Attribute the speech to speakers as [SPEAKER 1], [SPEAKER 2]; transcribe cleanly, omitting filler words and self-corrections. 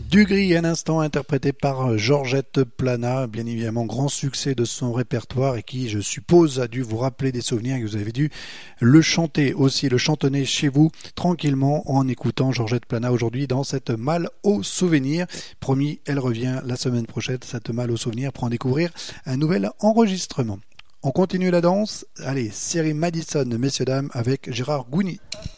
[SPEAKER 1] Du Gris, un instant interprété par Georgette Plana, bien évidemment grand succès de son répertoire et qui, je suppose, a dû vous rappeler des souvenirs et que vous avez dû le chanter aussi, le chantonner chez vous tranquillement en écoutant Georgette Plana aujourd'hui dans cette malle aux souvenirs. Promis, elle revient la semaine prochaine, cette malle aux souvenirs, pour en découvrir un nouvel enregistrement. On continue la danse. Allez, série Madison, messieurs dames, avec Gérard Gouny.